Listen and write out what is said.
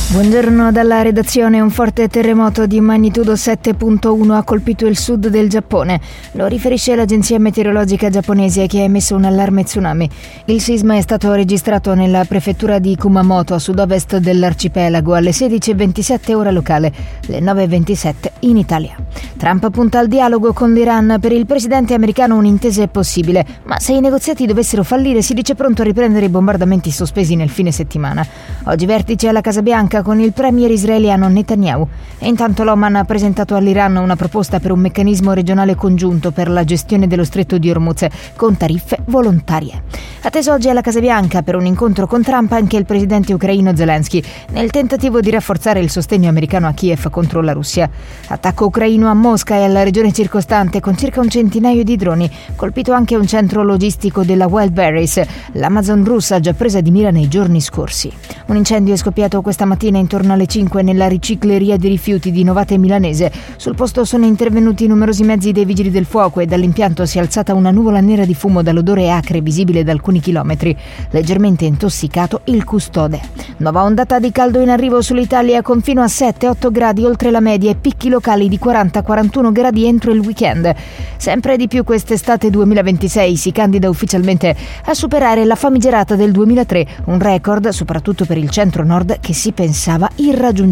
Buongiorno dalla redazione. Un forte terremoto di magnitudo 7.1 ha colpito il sud del Giappone. Lo riferisce l'agenzia meteorologica giapponese, che ha emesso un allarme tsunami. Il sisma è stato registrato nella prefettura di Kumamoto, a sud-ovest dell'arcipelago, alle 16:27 ora locale, le 9:27 in Italia. Trump punta al dialogo con l'Iran. Per il presidente americano un'intesa è possibile, ma se i negoziati dovessero fallire si dice pronto a riprendere i bombardamenti sospesi nel fine settimana. Oggi vertice alla Casa Bianca con il premier israeliano Netanyahu. E intanto l'Oman ha presentato all'Iran una proposta per un meccanismo regionale congiunto per la gestione dello stretto di Hormuz con tariffe volontarie. Atteso oggi alla Casa Bianca per un incontro con Trump anche il presidente ucraino Zelensky, nel tentativo di rafforzare il sostegno americano a Kiev contro la Russia. Attacco ucraino a Mosca e alla regione circostante con circa un centinaio di droni, colpito anche un centro logistico della Wildberries, l'Amazon russa già presa di mira nei giorni scorsi. Un incendio è scoppiato questa mattina intorno alle 5 nella ricicleria di rifiuti di Novate Milanese. Sul posto sono intervenuti numerosi mezzi dei vigili del fuoco e dall'impianto si è alzata una nuvola nera di fumo dall'odore acre visibile da alcuni chilometri. Leggermente intossicato il custode. Nuova ondata di caldo in arrivo sull'Italia con fino a 7-8 gradi oltre la media e picchi locali di 40-41 gradi entro il weekend. Sempre di più quest'estate 2026 si candida ufficialmente a superare la famigerata del 2003, un record soprattutto per il centro-nord che si pensava irraggiungibile.